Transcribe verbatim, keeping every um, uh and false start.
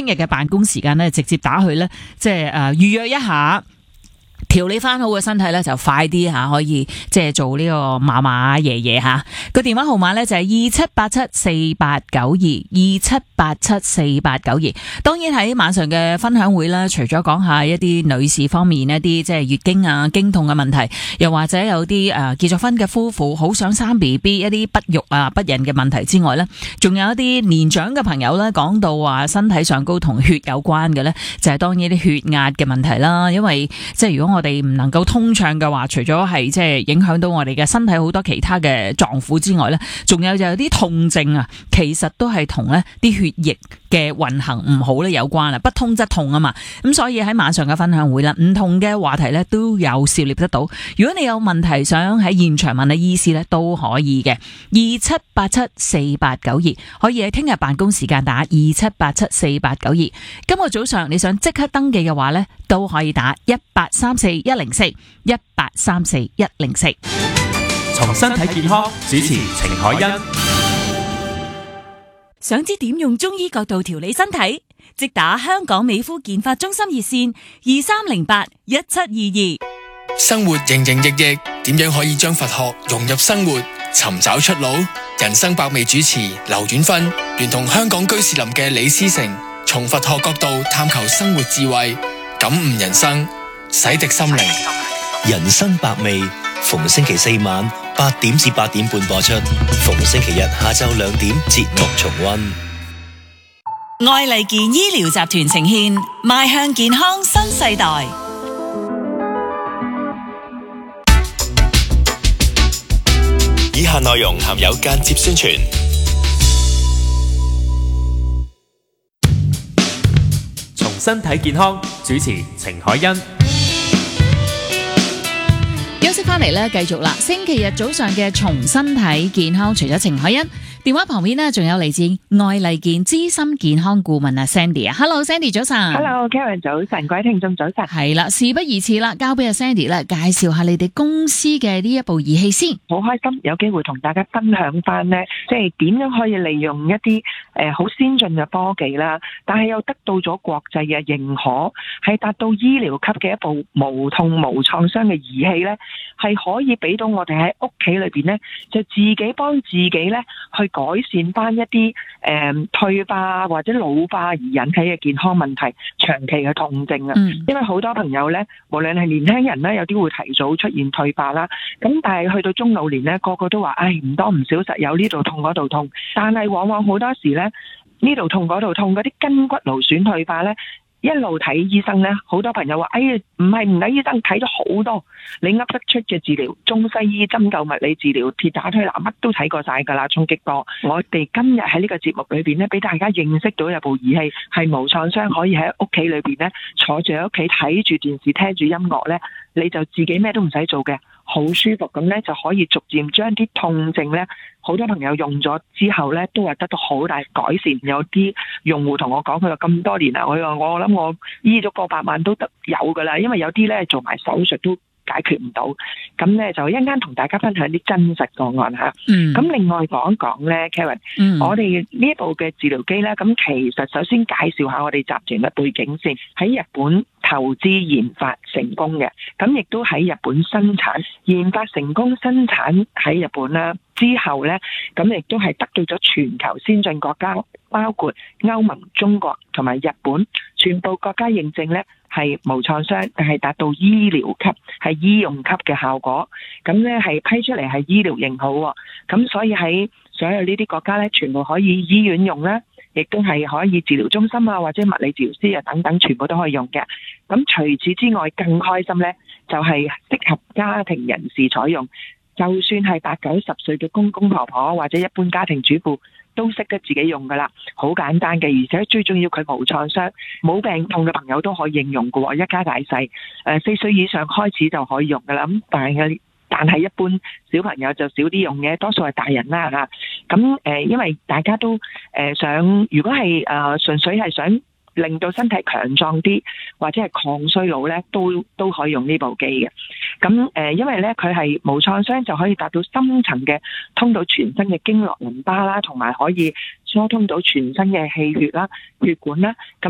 聽日嘅辦公時間咧，直接打去咧，即係誒預約一下。調理翻好嘅身體咧，就快啲吓，可以即係做呢個嫲嫲爺爺吓。個電話號碼咧就係二七八七四八九二，二七八七四八九二。當然喺晚上嘅分享會啦，除咗講下一啲女士方面一啲即係月經啊、經痛嘅問題，又或者有啲誒結咗婚嘅夫婦好想生 B B 一啲不育啊、不孕嘅問題之外咧，仲有一啲年長嘅朋友咧講到話身體上高同血有關嘅咧，就係當然啲血壓嘅問題啦。因為即係如果我我哋唔能夠通暢嘅話，除咗係即係影響到我哋嘅身體好多其他嘅臟腑之外咧，仲有就有啲痛症啊，其實都係同咧啲血液嘅運行唔好咧有關啦，不通則痛啊嘛。咁所以喺晚上嘅分享會啦，唔同嘅話題咧都有涉獵得到。如果你有問題想喺現場問下醫師咧，都可以嘅。二七八七四八九二可以喺聽日辦公時間打二七八七四八九二。今個早上你想即刻登記嘅話咧，都可以打一八三四一零四一八三四一零四。 從身體健康主持程海欣。 想知點用中醫角度調理身體？即打香港美膚健髮中心熱線二三零八一七二二。 生活營營役役，點樣可以將佛學融入生活，尋找出路？人生百味主持劉婉芬聯同香港居士林嘅李思成，從佛學角度探求生活智慧，感悟人生，洗滌心靈。 人生百味，逢星期四晚八點至八點半播出，逢星期日下晝兩點節目重溫。 愛麗健醫療集團呈獻，邁向健康新世代。 以下內容含有間接宣傳。 從身體健康主持程海欣。 休息翻嚟咧，繼續啦。星期日早上嘅從身體健康，除咗程海欣，電話旁邊呢仲有嚟自愛麗健資深健康顧問啊 Sandy 啊 ，Hello Sandy 早晨 ，Hello Karen 早晨，各位聽眾早晨。 係啦，事不宜遲啦，交俾阿 Sandy 咧，介紹下你哋公司嘅呢一部儀器先。 好開心有機會同大家分享翻呢，即係點樣可以利用一啲誒好先進嘅科技啦，但係又得到咗國際嘅認可，係達到醫療級嘅一部無痛無創傷嘅儀器呢，係可以俾到我哋喺屋企裏邊呢，就自己幫自己呢去改善翻一啲誒、呃、退化或者老化而引起嘅健康問題，長期嘅痛症啊。嗯、因為好多朋友呢，無論係年輕人呢，有啲會提早出現退化啦，咁但係去到中老年呢，個個都話，唉，唔多唔少實有呢度痛嗰度痛，但係往往好多時呢，呢度痛嗰度痛，嗰啲筋骨勞損退化呢。一路睇醫生呢，好多朋友話，哎呀，唔係唔睇醫生，睇咗好多，你噏得出嘅治療，中西醫、針灸、物理治療、鐵打推拿，乜都睇過晒噶啦，衝擊波。我哋今日喺呢個節目裏邊呢，俾大家認識到有部儀器係無創傷，可以喺屋企裏邊呢，坐住喺屋企睇住電視，聽住音樂呢，你就自己咩都唔使做嘅，好舒服咁呢，就可以逐漸將啲痛症呢，好多朋友用咗之後呢，都係得到好大改善。有啲用戶同我講，佢話咁多年啦，我話我諗我醫咗過百萬都得有噶啦，因為有啲呢做埋手術都解決唔到，咁呢，就一陣間同大家分享啲真實個案吓。咁、嗯、另外講一講呢 Karen、嗯、我哋呢一部嘅治療機呢，咁其實首先介紹下我哋集團嘅背景先，喺日本投資研發成功嘅，咁亦都喺日本生產研發成功生產喺日本啦。之後呢，咁亦都係得到咗全球先進國家，包括歐盟、中國同埋日本，全部國家認證呢係無創傷，但係達到醫療級，係醫用級嘅效果。咁呢係批出嚟係醫療型號，咁所以喺所有呢啲國家呢，全部可以醫院用啦，亦都係可以治療中心啊，或者物理治療師啊等等，全部都可以用嘅。咁除此之外，更開心呢，就係適合家庭人士採用。就算係八九十歲嘅公公婆婆或者一般家庭主婦都識得自己用噶啦，好簡單嘅，而且最重要佢無創傷，冇病痛嘅朋友都可以應用嘅喎，一家大細，誒四歲以上開始就可以用噶啦。咁但係但係一般小朋友就少啲用嘅，多數係大人啦嚇。咁誒，因為大家都誒想，如果係誒純粹係想令到身體強壯啲，或者係抗衰老咧，都都可以用呢部機嘅。咁誒，因為咧佢係無創傷，就可以達到深層嘅通到全身嘅經絡淋巴啦，同埋可以疏通到全身嘅氣血啦、血管啦。咁